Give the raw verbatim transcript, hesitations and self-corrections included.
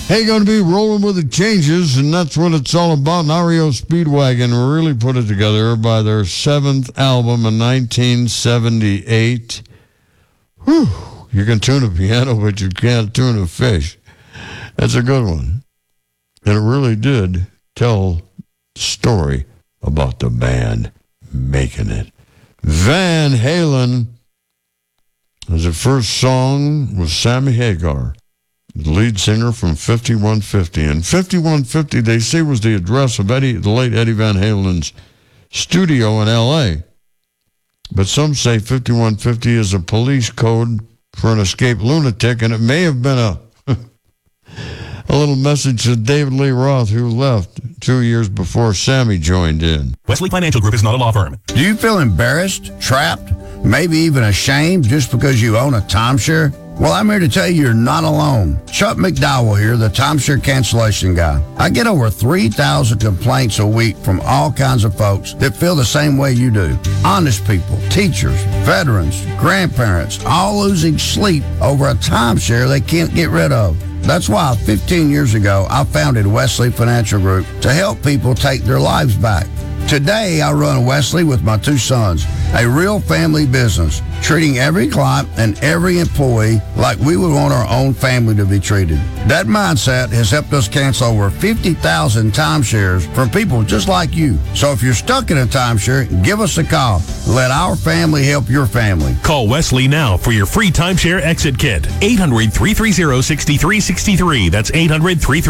Hey, going to be rolling with the changes, and that's what it's all about. And R E O Speedwagon really put it together by their seventh album in nineteen seventy-eight. Whew. You can tune a piano, but you can't tune a fish. That's a good one. And it really did tell the story about the band making it. Van Halen, as the first song was Sammy Hagar, the lead singer from fifty-one fifty. And fifty-one fifty, they say, was the address of Eddie, the late Eddie Van Halen's studio in L A. But some say fifty-one fifty is a police code for an escaped lunatic, and it may have been a a little message to David Lee Roth, who left two years before Sammy joined in. Wesley Financial Group is not a law firm. Do you feel embarrassed, trapped, maybe even ashamed just because you own a timeshare? Well, I'm here to tell you you're not alone. Chuck McDowell here, the timeshare cancellation guy. I get over three thousand complaints a week from all kinds of folks that feel the same way you do. Honest people, teachers, veterans, grandparents, all losing sleep over a timeshare they can't get rid of. That's why fifteen years ago, I founded Wesley Financial Group to help people take their lives back. Today, I run Wesley with my two sons, a real family business, treating every client and every employee like we would want our own family to be treated. That mindset has helped us cancel over fifty thousand timeshares from people just like you. So if you're stuck in a timeshare, give us a call. Let our family help your family. Call Wesley now for your free timeshare exit kit. eight hundred, three three zero, six three six three. That's eight hundred, three three zero